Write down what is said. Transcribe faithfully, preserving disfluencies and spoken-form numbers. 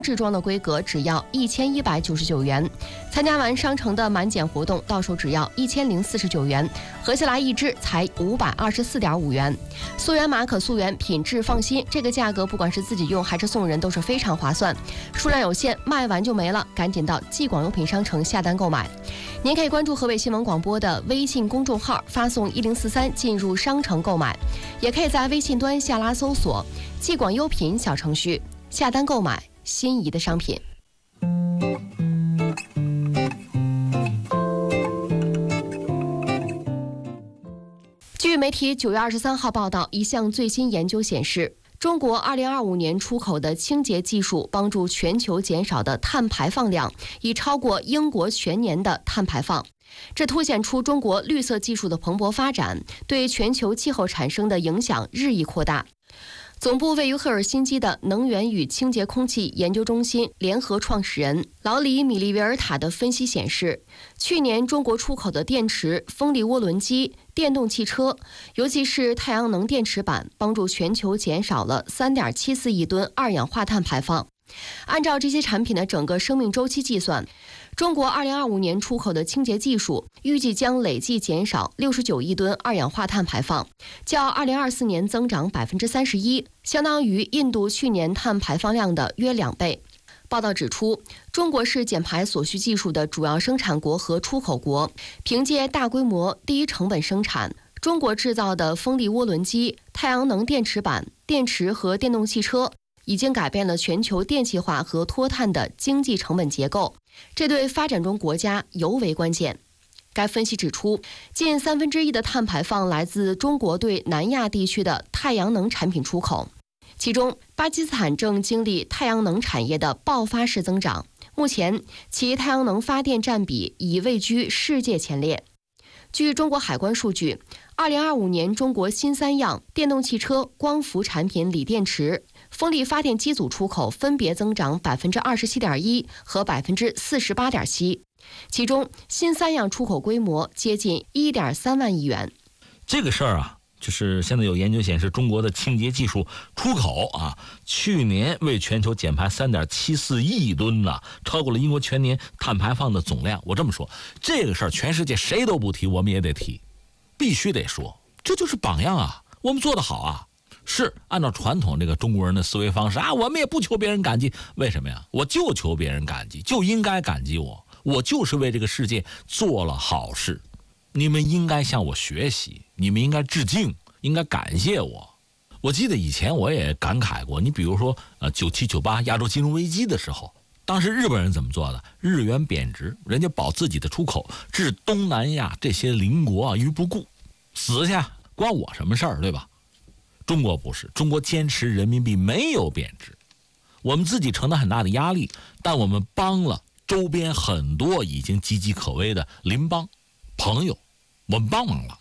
置装的规格只要一千一百九十九元，参加完商城的满减活动，到手只要一千零四十九元，合下来一支才五百二十四点五元。溯源马可溯源，品质放心，这个价格不管是自己用还是送人都是非常划算。数量有限，卖完就没了，赶紧到纪广优品商城下单购买。您可以关注河北新闻广播的微信公众号，发送一零四三进入商城购买，也可以在微信端下拉搜索纪广优品小程序下单购买心仪的商品。据媒体九月二十三号报道，一项最新研究显示，中国二零二五年出口的清洁技术帮助全球减少的碳排放量已超过英国全年的碳排放。这凸显出中国绿色技术的蓬勃发展对全球气候产生的影响日益扩大。总部位于赫尔辛基的能源与清洁空气研究中心联合创始人劳里·米利维尔塔的分析显示，去年中国出口的电池、风力涡轮机、电动汽车，尤其是太阳能电池板，帮助全球减少了 三点七四亿吨二氧化碳排放。按照这些产品的整个生命周期计算，中国二零二五年出口的清洁技术预计将累计减少六十九亿吨二氧化碳排放，较二零二四年增长百分之三十一，相当于印度去年碳排放量的约两倍。报道指出，中国是减排所需技术的主要生产国和出口国，凭借大规模、低成本生产，中国制造的风力涡轮机、太阳能电池板、电池和电动汽车已经改变了全球电气化和脱碳的经济成本结构，这对发展中国家尤为关键。该分析指出，近三分之一的碳排放来自中国对南亚地区的太阳能产品出口，其中巴基斯坦正经历太阳能产业的爆发式增长，目前其太阳能发电占比已位居世界前列。据中国海关数据，二零二五年中国新三样电动汽车、光伏产品锂电池、风力发电机组出口分别增长百分之二十七点一和百分之四十八点七，其中新三样出口规模接近一点三万亿元。 这个事儿啊，就是现在有研究显示，中国的清洁技术出口啊，去年为全球减排 三点七四亿吨呢，超过了英国全年碳排放的总量。我这么说，这个事儿全世界谁都不提，我们也得提，必须得说，这就是榜样啊，我们做得好啊。是按照传统这个中国人的思维方式啊，我们也不求别人感激，为什么呀？我就求别人感激，就应该感激我，我就是为这个世界做了好事，你们应该向我学习，你们应该致敬，应该感谢我。我记得以前我也感慨过，你比如说呃九七九八亚洲金融危机的时候，当时日本人怎么做的？日元贬值，人家保自己的出口，置东南亚这些邻国啊于不顾，死下关我什么事儿，对吧？中国不是，中国坚持人民币没有贬值，我们自己承担很大的压力，但我们帮了周边很多已经岌岌可危的邻邦朋友，我们帮忙了。